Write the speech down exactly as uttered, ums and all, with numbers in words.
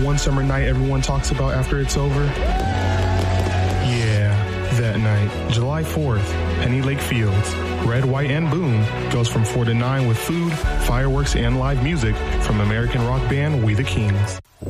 one summer night everyone talks about after it's over? Yeah, that night, July fourth, Penny Lake Fields. Red, White, and Boom goes from four to nine with food, fireworks, and live music from American rock band We the Kings.